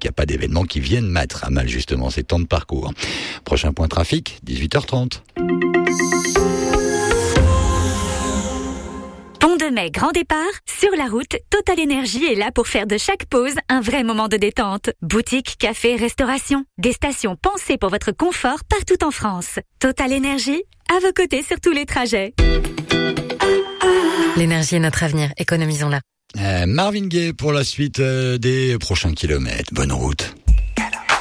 qu'il n'y a pas d'événements qui viennent mettre à mal justement ces temps de parcours. Prochain point trafic, 18h30. Pont de Mai, grand départ. Sur la route, Total Énergie est là pour faire de chaque pause un vrai moment de détente. Boutique, café, restauration. Des stations pensées pour votre confort partout en France. Total Énergie, à vos côtés sur tous les trajets. L'énergie est notre avenir, économisons-la. Marvin Gaye pour la suite des prochains kilomètres. Bonne route.